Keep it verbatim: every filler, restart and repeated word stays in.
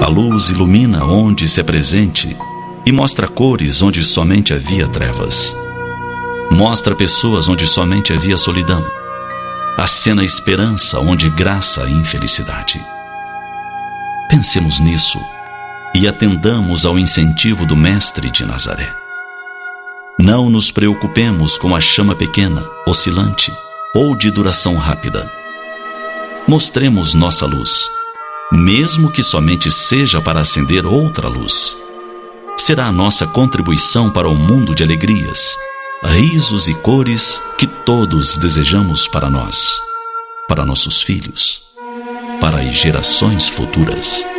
A luz ilumina onde se é presente e mostra cores onde somente havia trevas. Mostra pessoas onde somente havia solidão. Acena esperança onde graça e infelicidade. Pensemos nisso e atendamos ao incentivo do Mestre de Nazaré. Não nos preocupemos com a chama pequena, oscilante ou de duração rápida. Mostremos nossa luz, mesmo que somente seja para acender outra luz. Será a nossa contribuição para um mundo de alegrias, risos e cores que todos desejamos para nós, para nossos filhos, para as gerações futuras.